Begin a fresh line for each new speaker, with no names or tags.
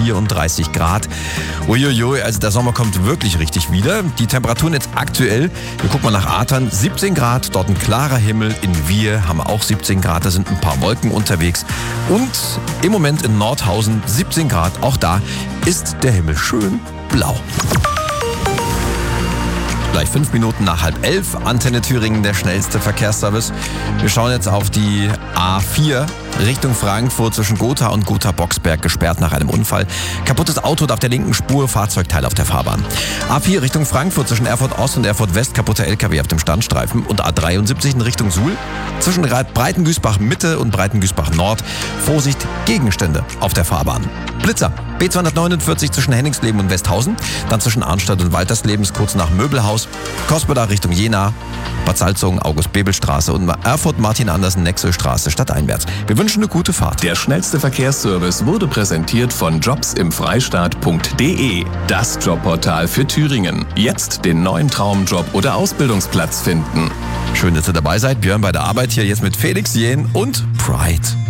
34 Grad. Uiuiui, also der Sommer kommt wirklich richtig wieder. Die Temperaturen jetzt aktuell, wir gucken mal nach Athern, 17 Grad, dort ein klarer Himmel. In Wir haben wir auch 17 Grad, da sind ein paar Wolken unterwegs. Und im Moment in Nordhausen 17 Grad, auch da ist der Himmel schön blau. Gleich 5 Minuten nach 10:30, Antenne Thüringen, der schnellste Verkehrsservice. Wir schauen jetzt auf die A4 Richtung Frankfurt zwischen Gotha und Gotha-Boxberg, gesperrt nach einem Unfall. Kaputtes Auto auf der linken Spur, Fahrzeugteil auf der Fahrbahn. A4 Richtung Frankfurt zwischen Erfurt Ost und Erfurt West, kaputter LKW auf dem Standstreifen. Und A73 in Richtung Suhl zwischen Breitengüßbach Mitte und Breitengüßbach Nord. Vorsicht, Gegenstände auf der Fahrbahn. Blitzer, B249 zwischen Henningsleben und Westhausen, dann zwischen Arnstadt und Waltersleben kurz nach Möbelhaus, Kospeda Richtung Jena, Bad Salzungen, August-Bebel-Straße und Erfurt Martin-Andersen-Nexel-Straße stadteinwärts. Wir wünschen eine gute Fahrt.
Der schnellste Verkehrsservice wurde präsentiert von jobsimfreistaat.de, das Jobportal für Thüringen. Jetzt den neuen Traumjob oder Ausbildungsplatz finden.
Schön, dass ihr dabei seid. Björn bei der Arbeit hier jetzt mit Felix Jähn und Pride.